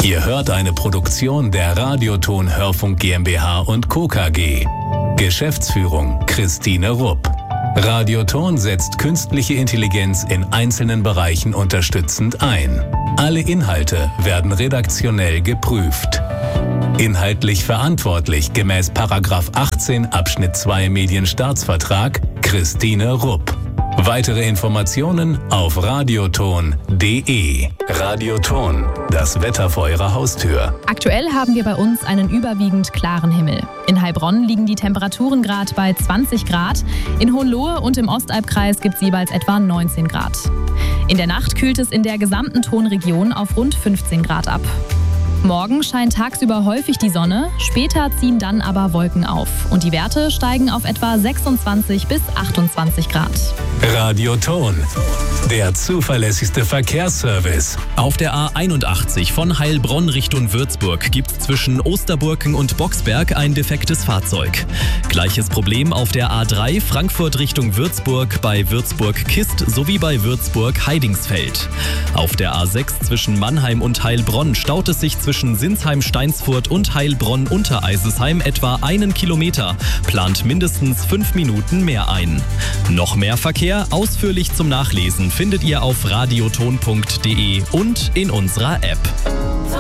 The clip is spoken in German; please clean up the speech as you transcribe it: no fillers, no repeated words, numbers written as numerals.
Ihr hört eine Produktion der Radioton Hörfunk GmbH und Co. KG. Geschäftsführung Christine Rupp. Radioton setzt künstliche Intelligenz in einzelnen Bereichen unterstützend ein. Alle Inhalte werden redaktionell geprüft. Inhaltlich verantwortlich gemäß § 18 Abschnitt 2 Medienstaatsvertrag Christine Rupp. Weitere Informationen auf radioton.de. Radioton, das Wetter vor Ihrer Haustür. Aktuell haben wir bei uns einen überwiegend klaren Himmel. In Heilbronn liegen die Temperaturen gerade bei 20 Grad. In Hohenlohe und im Ostalbkreis gibt es jeweils etwa 19 Grad. In der Nacht kühlt es in der gesamten Tonregion auf rund 15 Grad ab. Morgen scheint tagsüber häufig die Sonne, später ziehen dann aber Wolken auf und die Werte steigen auf etwa 26 bis 28 Grad. Radioton, der zuverlässigste Verkehrsservice. Auf der A81 von Heilbronn Richtung Würzburg gibt es zwischen Osterburken und Boxberg ein defektes Fahrzeug. Gleiches Problem auf der A3 Frankfurt Richtung Würzburg bei Würzburg-Kist sowie bei Würzburg-Heidingsfeld. Auf der A6 zwischen Mannheim und Heilbronn staut es sich zwischen Sinsheim-Steinsfurt und Heilbronn-Untereisesheim etwa 1 Kilometer, plant mindestens 5 Minuten mehr ein. Noch mehr Verkehr ausführlich zum Nachlesen findet ihr auf radioton.de und in unserer App.